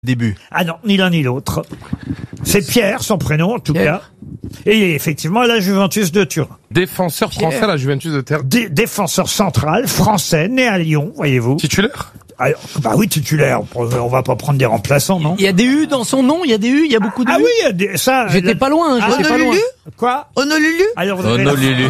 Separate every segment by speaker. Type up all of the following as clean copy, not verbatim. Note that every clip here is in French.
Speaker 1: Début.
Speaker 2: Ah non, ni l'un ni l'autre. C'est Pierre, son prénom en tout cas. Et il est effectivement à la Juventus de Turin.
Speaker 3: Défenseur français à la Juventus de Turin.
Speaker 2: Défenseur central, français, né à Lyon, voyez-vous.
Speaker 3: Titulaire?
Speaker 2: Alors, bah oui, titulaire. On va pas prendre des remplaçants, non?
Speaker 1: Il y a des U dans son nom, il y a des U, il y a beaucoup de U.
Speaker 2: Ah oui, il y a des, ça.
Speaker 1: J'étais pas loin, j'étais pas loin.
Speaker 2: Quoi?
Speaker 4: Honolulu?
Speaker 2: Alors, vous avez
Speaker 1: Honolulu.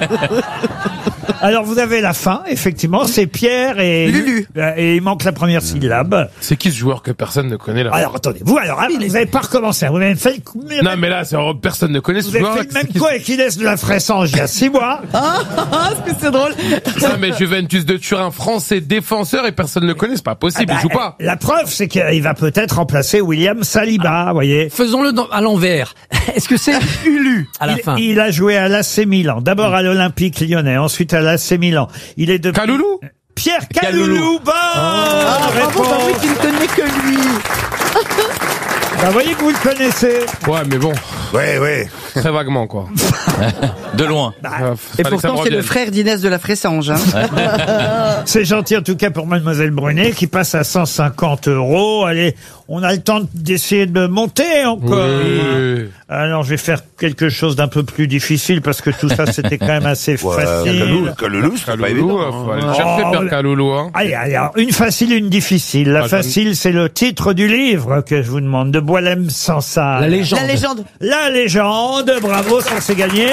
Speaker 2: Alors vous avez la fin, effectivement, c'est Pierre et
Speaker 4: Lulu.
Speaker 2: Et il manque la première syllabe.
Speaker 3: C'est qui ce joueur que personne ne connaît là?
Speaker 2: Alors attendez, vous n'avez pas recommencé, vous avez fait le coup.
Speaker 3: Non mais là, personne ne connaît ce
Speaker 2: Vous avez
Speaker 3: joueur.
Speaker 2: fait le même coup avec Inès de la Fressange il y a 6 mois.
Speaker 4: Est-ce que c'est drôle?
Speaker 3: Non mais Juventus de Turin, français, défenseur et personne ne le connaît, c'est pas possible, il joue pas.
Speaker 2: La preuve, c'est qu'il va peut-être remplacer William Saliba, voyez.
Speaker 1: Faisons-le à l'envers. Est-ce que c'est Ulu à la fin?
Speaker 2: Il a joué à l'AC Milan, d'abord à l'Olympique Lyonnais, ensuite à l'AC Milan. Il est depuis...
Speaker 3: Kaloulou?
Speaker 2: Pierre Kaloulou, bonne
Speaker 4: Bravo, bah oui, tu ne connais que lui.
Speaker 2: Bah, voyez que vous le connaissez.
Speaker 3: Ouais mais bon,
Speaker 5: Ouais.
Speaker 3: très vaguement quoi.
Speaker 1: De loin.
Speaker 4: Et
Speaker 3: Fallait que ça me
Speaker 4: pourtant, c'est le
Speaker 3: revienne.
Speaker 4: frère d'Inès de la Fressange. Hein.
Speaker 2: C'est gentil en tout cas pour Mademoiselle Brunet qui passe à 150 €. Allez, on a le temps d'essayer de monter encore.
Speaker 3: Oui.
Speaker 2: Alors je vais faire quelque chose d'un peu plus difficile parce que tout ça c'était quand même assez facile.
Speaker 5: Kaloulou, c'est pas évident.
Speaker 3: Kaloulou, faut aller le chercher
Speaker 2: Oh,
Speaker 3: Pierre Kaloulou, hein.
Speaker 2: Allez, alors, une facile, une difficile. La
Speaker 3: Ah,
Speaker 2: facile, c'est le titre du livre que je vous demande, de Boualem Sansal.
Speaker 1: La légende.
Speaker 4: La légende.
Speaker 2: La légende, bravo, ça c'est gagné.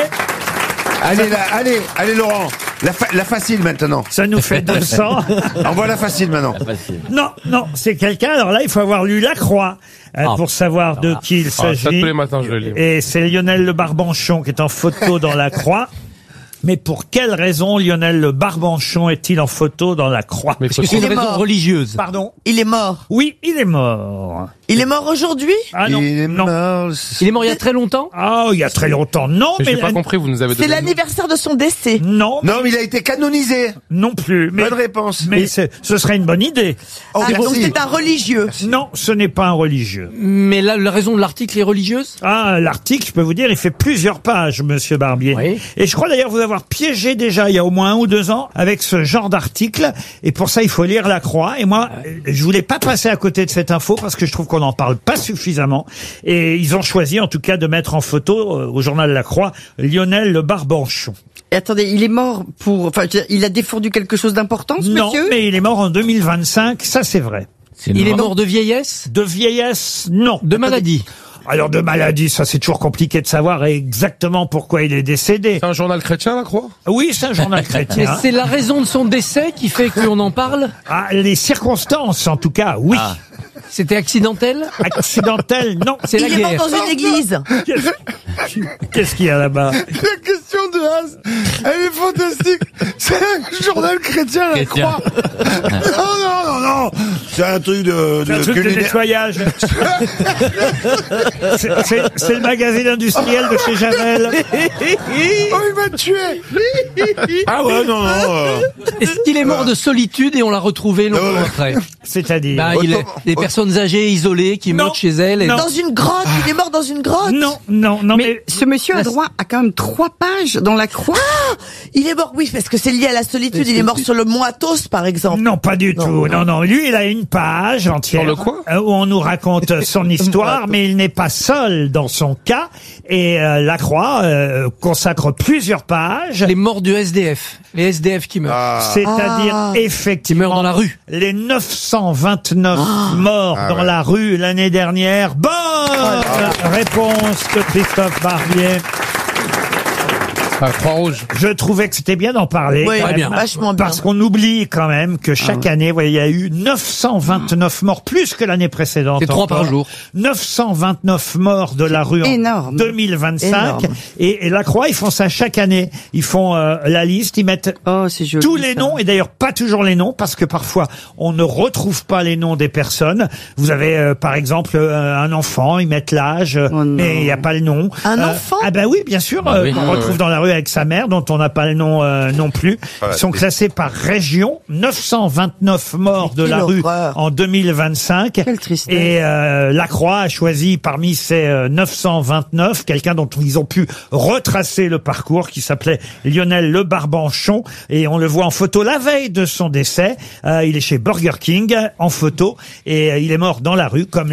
Speaker 5: Allez Laurent, la facile maintenant.
Speaker 2: Ça nous fait 200.
Speaker 5: Envoie la facile maintenant.
Speaker 2: Non, c'est quelqu'un, alors là, il faut avoir lu La Croix pour savoir de qui il
Speaker 3: Ça
Speaker 2: s'agit.
Speaker 3: tous les matins je le lis.
Speaker 2: Et c'est Lionel Le Barbanchon qui est en photo dans La Croix. Mais pour quelle raison Lionel Le Barbanchon est-il en photo dans La Croix?
Speaker 3: Mais
Speaker 1: Est-ce que c'est une
Speaker 4: Il est
Speaker 1: raison
Speaker 4: mort.
Speaker 1: religieuse?
Speaker 2: Pardon?
Speaker 4: Il est mort.
Speaker 2: Oui, il est mort.
Speaker 4: Il est mort aujourd'hui?
Speaker 2: Ah non,
Speaker 5: Il est
Speaker 2: non.
Speaker 5: mort.
Speaker 1: Il est mort il y a très longtemps?
Speaker 2: Ah, il y a très longtemps. Non,
Speaker 3: Mais
Speaker 2: mais
Speaker 3: j'ai pas compris, vous nous avez
Speaker 4: C'est
Speaker 3: donné.
Speaker 4: l'anniversaire de son décès.
Speaker 2: non,
Speaker 5: Non, mais il a été canonisé.
Speaker 2: non plus. Mais,
Speaker 5: Bonne réponse.
Speaker 2: mais ce serait une bonne idée.
Speaker 5: Oh,
Speaker 4: Ah, donc
Speaker 5: merci.
Speaker 4: c'est un religieux.
Speaker 2: Non, ce n'est pas un religieux.
Speaker 1: Mais là, la raison de l'article est religieuse?
Speaker 2: Ah, l'article, je peux vous dire, il fait plusieurs pages, monsieur Barbier.
Speaker 1: Oui.
Speaker 2: Et je crois d'ailleurs vous avoir piégé déjà il y a au moins 1 ou 2 ans avec ce genre d'article. Et pour ça, il faut lire La Croix. Et moi, je voulais pas passer à côté de cette info parce que je trouve qu'on n'en parle pas suffisamment. Et ils ont choisi, en tout cas, de mettre en photo au journal La Croix Lionel Le Barbanchon.
Speaker 4: Et attendez, il est mort pour... Enfin, je veux dire, il a défendu quelque chose d'important, ce
Speaker 2: Non,
Speaker 4: monsieur?
Speaker 2: mais il est mort en 2025, ça c'est vrai.
Speaker 1: Il est mort de vieillesse?
Speaker 2: De vieillesse, non.
Speaker 1: De maladie?
Speaker 2: Alors de maladie, ça c'est toujours compliqué de savoir exactement pourquoi il est décédé.
Speaker 3: C'est un journal chrétien, La Croix?
Speaker 2: Oui, c'est un journal
Speaker 1: Mais
Speaker 2: chrétien.
Speaker 1: c'est la raison de son décès qui fait qu'on en parle?
Speaker 2: Ah, les circonstances, en tout cas, oui.
Speaker 1: C'était accidentel?
Speaker 2: Accidentel, non.
Speaker 1: C'est la
Speaker 4: Il est mort
Speaker 1: guerre.
Speaker 4: dans une église.
Speaker 2: Qu'est-ce qu'il y a là-bas?
Speaker 5: La question de Haas, elle est fantastique. C'est un journal chrétien, La Croix. Non. C'est un truc de
Speaker 2: Un truc de
Speaker 5: culinaire.
Speaker 2: nettoyage. C'est le magazine industriel de chez Javel.
Speaker 5: Oh, il m'a tué. Ah ouais, non.
Speaker 1: Est-ce qu'il est mort de solitude et on l'a retrouvé longtemps après?
Speaker 2: C'est-à-dire.
Speaker 1: Ben, il est des personnes âgées, isolées, qui
Speaker 2: Non.
Speaker 1: meurent chez elles. Et...
Speaker 2: Non.
Speaker 4: Dans une grotte. Il est mort dans une grotte.
Speaker 2: Non,
Speaker 6: Mais ce monsieur a droit à quand même 3 pages dans La Croix.
Speaker 4: Ah, il est mort, oui, parce que c'est lié à la solitude. Il est mort sur le mont Athos, par exemple.
Speaker 2: Non, pas du tout. Non. Lui, il a une page entière
Speaker 3: Sur le quoi
Speaker 2: où on nous raconte son histoire, mais il n'est pas seul dans son cas. Et La Croix consacre plusieurs pages.
Speaker 1: Les morts du SDF. Les SDF qui meurent.
Speaker 2: C'est-à-dire,
Speaker 1: Qui
Speaker 2: effectivement,
Speaker 1: meurent dans la rue.
Speaker 2: les 929 morts dans la rue l'année dernière. Bonne réponse de Christophe Barbier.
Speaker 3: La Croix-Rouge.
Speaker 2: Je trouvais que c'était bien d'en parler.
Speaker 4: Oui,
Speaker 2: quand
Speaker 1: très
Speaker 2: même,
Speaker 1: bien.
Speaker 4: Vachement bien.
Speaker 2: Parce qu'on oublie quand même que chaque année, vous voyez, il y a eu 929 morts, plus que l'année précédente.
Speaker 1: C'est 3 par
Speaker 2: encore.
Speaker 1: jour.
Speaker 2: 929 morts de la rue en
Speaker 6: Énorme.
Speaker 2: 2025.
Speaker 4: Énorme.
Speaker 2: Et La Croix, ils font ça chaque année. Ils font la liste, ils mettent
Speaker 6: Oh, c'est joli.
Speaker 2: tous les
Speaker 6: ça.
Speaker 2: noms, et d'ailleurs pas toujours les noms, parce que parfois on ne retrouve pas les noms des personnes. Vous avez par exemple un enfant, ils mettent l'âge,
Speaker 6: Oh non.
Speaker 2: mais il n'y a pas le nom.
Speaker 4: Un enfant?
Speaker 2: Ah ben oui, bien sûr,
Speaker 1: Bah oui.
Speaker 2: qu'on retrouve dans la rue. rue avec sa mère, dont on n'a pas le nom non plus. Ils sont classés par région. 929 morts de la rue en 2025.
Speaker 6: Quelle tristesse.
Speaker 2: Et la Croix a choisi parmi ces 929 quelqu'un dont ils ont pu retracer le parcours, qui s'appelait Lionel Le Barbanchon. Et on le voit en photo la veille de son décès. Il est chez Burger King en photo et il est mort dans la rue comme